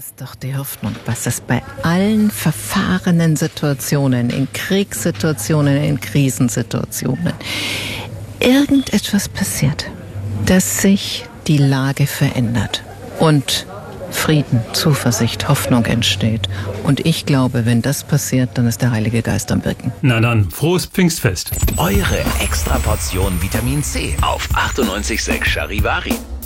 ist doch die Hoffnung, was es bei allen verfahrenen Situationen, in Kriegssituationen, in Krisensituationen, irgendetwas passiert, dass sich die Lage verändert und Frieden, Zuversicht, Hoffnung entsteht. Und ich glaube, wenn das passiert, dann ist der Heilige Geist am Wirken. Na dann, frohes Pfingstfest. Eure Extraportion Vitamin C auf 98,6 Charivari.